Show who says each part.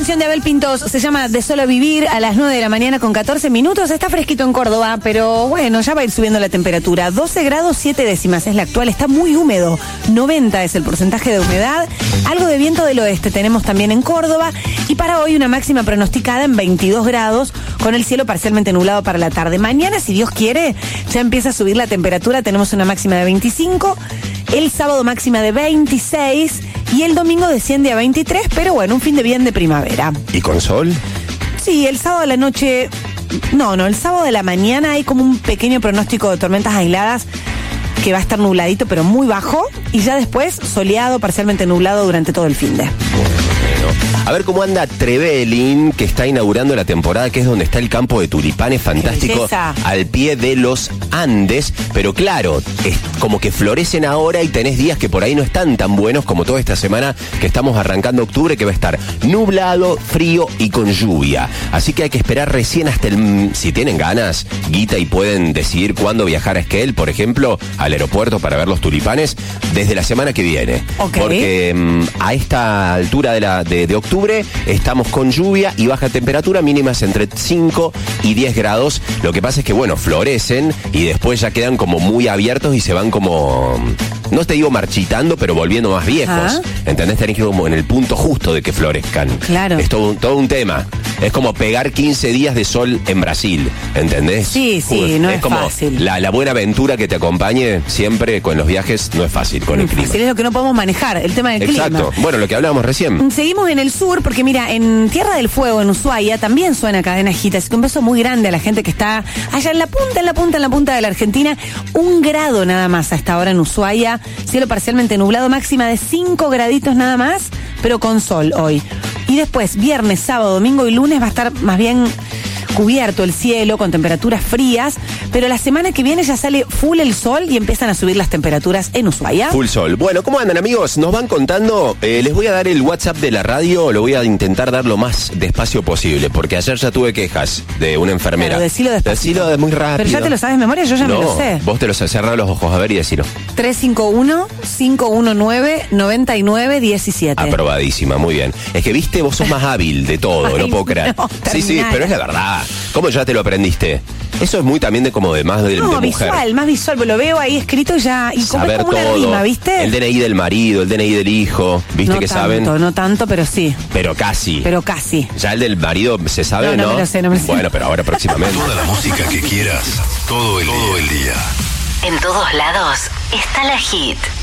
Speaker 1: canción de Abel Pintos se llama De Solo Vivir, a las 9 de la mañana con 14 minutos. Está fresquito en Córdoba, pero bueno, ya va a ir subiendo la temperatura. 12 grados 7 décimas es la actual. Está muy húmedo. 90 es el porcentaje de humedad. Algo de viento del oeste tenemos también en Córdoba. Y para hoy una máxima pronosticada en 22 grados, con el cielo parcialmente nublado para la tarde. Mañana, si Dios quiere, ya empieza a subir la temperatura. Tenemos una máxima de 25. El sábado máxima de 26. Y el domingo desciende a 23, pero bueno, un fin de bien de primavera.
Speaker 2: ¿Y con sol?
Speaker 1: Sí, el sábado de la noche... No, el sábado de la mañana hay como un pequeño pronóstico de tormentas aisladas que va a estar nubladito, pero muy bajo. Y ya después soleado, parcialmente nublado durante todo el fin de...
Speaker 2: A ver cómo anda Trevelin, que está inaugurando la temporada, que es donde está el campo de tulipanes fantástico al pie de los Andes. Pero claro, es como que florecen ahora y tenés días que por ahí no están tan buenos como toda esta semana que estamos arrancando octubre, que va a estar nublado, frío y con lluvia. Así que hay que esperar recién hasta si tienen ganas, guita, y pueden decidir cuándo viajar a Esquel, por ejemplo, al aeropuerto para ver los tulipanes, desde la semana que viene.
Speaker 1: Okay.
Speaker 2: Porque a esta altura de octubre estamos con lluvia y baja temperatura, mínimas entre 5 y 10 grados. Lo que pasa es que, bueno, florecen y después ya quedan como muy abiertos y se van como, no te digo marchitando, pero volviendo más viejos. ¿Entendés? Tenés que ir como en el punto justo de que florezcan.
Speaker 1: Claro.
Speaker 2: Es todo un tema. Es como pegar 15 días de sol en Brasil, ¿entendés?
Speaker 1: Sí, no es
Speaker 2: como
Speaker 1: fácil.
Speaker 2: La buena aventura que te acompañe siempre con los viajes no es fácil con el clima.
Speaker 1: Es lo que no podemos manejar, el tema del clima.
Speaker 2: Exacto. Bueno, lo que hablábamos recién.
Speaker 1: Seguimos en el sur, porque mira, en Tierra del Fuego, en Ushuaia, también suena Cadena Gita. Así que un beso muy grande a la gente que está allá en la punta de la Argentina. 1 grado nada más a esta hora en Ushuaia. Cielo parcialmente nublado, máxima de 5 graditos nada más, pero con sol hoy. Y después, viernes, sábado, domingo y lunes va a estar más bien cubierto el cielo con temperaturas frías, pero la semana que viene ya sale full el sol y empiezan a subir las temperaturas en Ushuaia.
Speaker 2: Full sol. Bueno, ¿cómo andan, amigos? Nos van contando. Les voy a dar el WhatsApp de la radio, lo voy a intentar dar lo más despacio posible, porque ayer ya tuve quejas de una enfermera.
Speaker 1: Pero decilo despacio.
Speaker 2: Decilo muy rápido.
Speaker 1: Pero ya te lo sabes de memoria, yo ya me lo sé.
Speaker 2: Vos te los has cerrado los ojos, a ver, y decilo.
Speaker 1: 351-519-9917.
Speaker 2: Aprobadísima, muy bien. Es que, viste, vos sos más hábil de todo,
Speaker 1: Ay,
Speaker 2: no puedo creer.
Speaker 1: no,
Speaker 2: Sí, pero es la verdad. ¿Cómo ya te lo aprendiste? Eso es muy también de más de mujer.
Speaker 1: Más visual, lo veo ahí escrito ya. Y como
Speaker 2: saber
Speaker 1: es como
Speaker 2: todo,
Speaker 1: una rima, ¿viste?
Speaker 2: El DNI del marido, el DNI del hijo, ¿viste
Speaker 1: no
Speaker 2: que
Speaker 1: tanto,
Speaker 2: saben?
Speaker 1: No tanto, pero sí.
Speaker 2: Pero casi.
Speaker 1: Ya
Speaker 2: el del marido se sabe, ¿no?
Speaker 1: No me lo sé.
Speaker 2: Bueno, pero ahora próximamente.
Speaker 3: Toda la música que quieras, todo el día.
Speaker 4: En todos lados está la Hit.